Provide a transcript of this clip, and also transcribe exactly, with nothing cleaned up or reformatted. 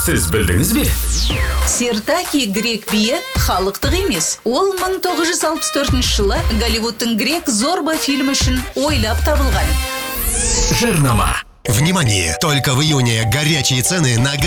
Сіз білдіңіз бе? Сиртаки грек биі халықтық емес. Ол мың тоғыз жүз алпыс төртінші жылы Голливудтың грек Зорба фильмі үшін ойлап табылған. Жарнама. Внимание! Только в июне горячие цены на